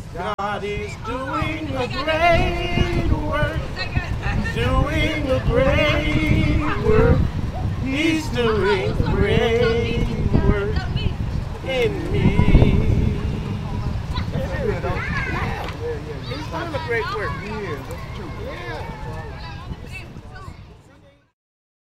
God is doing a great work, doing a great work. He's doing a great work in me. He's doing a great work. He is, that's true. Yeah.